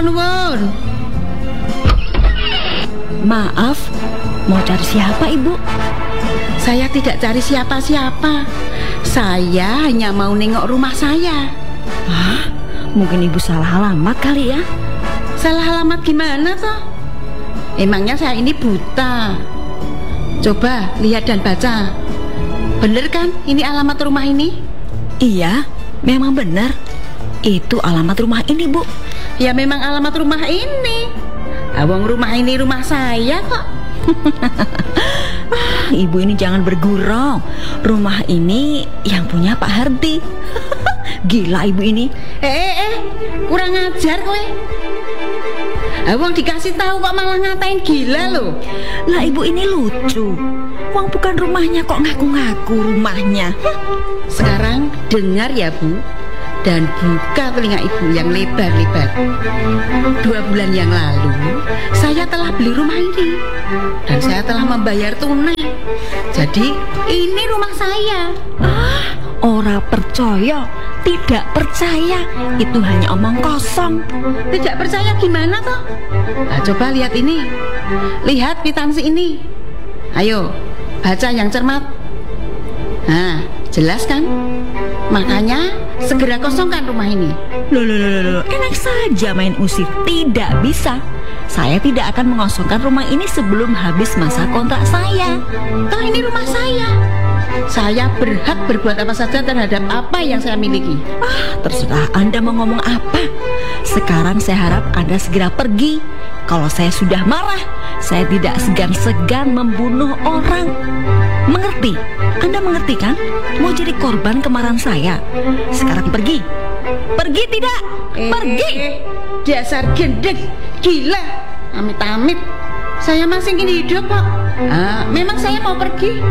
kula nuwun. Maaf, mau cari siapa Ibu? Saya tidak cari siapa-siapa. Saya hanya mau nengok rumah saya. Hah? Mungkin Ibu salah alamat kali ya? Salah alamat gimana toh? Emangnya saya ini buta? Coba lihat dan baca. Bener kan ini alamat rumah ini? Iya, memang benar. Itu alamat rumah ini, Bu. Ya memang alamat rumah ini. Awang rumah ini rumah saya kok. Ibu ini jangan bergurau. Rumah ini yang punya Pak Hardi. Gila Ibu ini. Kurang ajar kowe. Awang dikasih tahu kok malah ngatain gila loh. Lah Ibu ini lucu. Wong bukan rumahnya kok ngaku-ngaku rumahnya. Sekarang dengar ya Bu, dan buka telinga Ibu yang lebar-lebar. 2 bulan yang lalu saya telah beli rumah ini, dan saya telah membayar tunai. Jadi ini rumah saya. Ora percaya, tidak percaya. Itu hanya omong kosong. Tidak percaya gimana toh? Nah, coba lihat ini. Lihat kwitansi ini. Ayo, baca yang cermat. Nah, jelas kan? Makanya segera kosongkan rumah ini. Loh, enak saja main usir. Tidak bisa. Saya tidak akan mengosongkan rumah ini sebelum habis masa kontrak saya. Toh ini rumah saya. Saya berhak berbuat apa saja terhadap apa yang saya miliki. Terserah Anda mau ngomong apa. Sekarang saya harap Anda segera pergi. Kalau saya sudah marah, saya tidak segan-segan membunuh orang. Mengerti? Anda mengerti kan? Mau jadi korban kemarahan saya. Sekarang pergi. Pergi tidak? Pergi. Dasar gendek, gila. Amit-amit. Saya masih ingin hidup kok. Memang saya mau pergi.